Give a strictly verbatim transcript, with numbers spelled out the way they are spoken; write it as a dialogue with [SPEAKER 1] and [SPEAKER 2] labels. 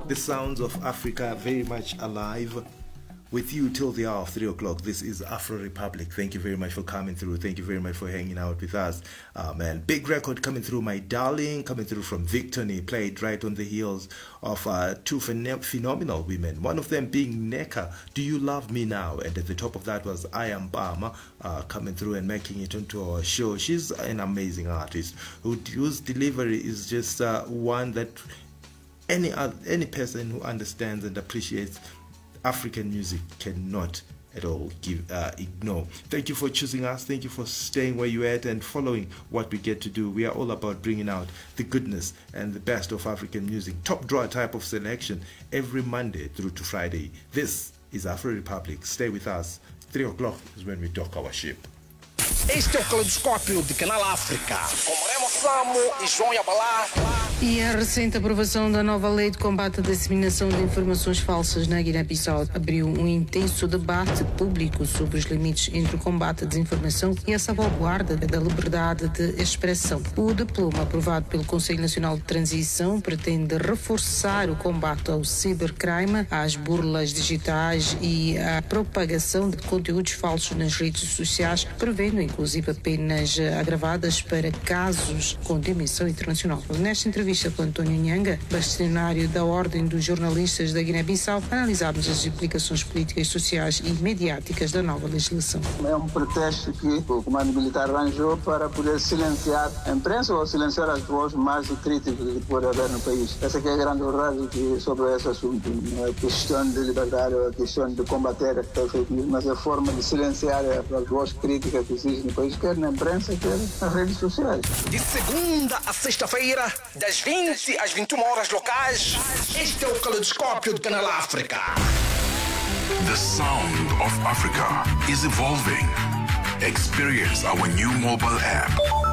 [SPEAKER 1] The sounds of Africa very much alive with you till the hour of three o'clock. This is Afro Republic. Thank you very much for coming through. Thank you very much for hanging out with us. Uh, man, big record coming through, My Darling, coming through from Victony, played right on the heels of uh, two phen- phenomenal women. One of them being Neka, Do You Love Me Now? And at the top of that was I Am Bama, uh, coming through and making it onto our show. She's an amazing artist who, whose delivery is just uh, one that any other, any person who understands and appreciates African music cannot at all give uh, ignore. Thank you for choosing us. Thank you for staying where you're at and following what we get to do. We are all about bringing out the goodness and the best of African music. Top drawer type of selection every Monday through to Friday. This is Afro Republic. Stay with us. Three o'clock is when we dock our ship.
[SPEAKER 2] Este é o Caleidoscópio de Canal África, com Remo Samo e João Yabalá.
[SPEAKER 3] E a recente aprovação da nova lei de combate à disseminação de informações falsas na Guiné-Bissau abriu um intenso debate público sobre os limites entre o combate à desinformação e a salvaguarda da liberdade de expressão. O diploma aprovado pelo Conselho Nacional de Transição pretende reforçar o combate ao cibercrime, às burlas digitais e à propagação de conteúdos falsos nas redes sociais, prevendo inclusive penas agravadas para casos com dimensão internacional. Nesta entrevista com António Nhanga, bastonário da Ordem dos Jornalistas da Guiné-Bissau, analisámos as implicações políticas, sociais e mediáticas da nova legislação.
[SPEAKER 4] É um pretexto que o comando militar arranjou para poder silenciar a imprensa ou silenciar as vozes mais críticas que pode haver no país. Essa que é a grande verdade que, sobre esse assunto. Não é a questão de liberdade ou a questão de combater a fake news, mas a forma de silenciar as vozes críticas que existem no país, quer na imprensa, quer nas redes sociais.
[SPEAKER 2] De segunda a sexta-feira, das vinte às vinte e uma horas locais, este é o Caleidoscópio de Canal África.
[SPEAKER 5] The sound of Africa is evolving. Experience our new mobile app.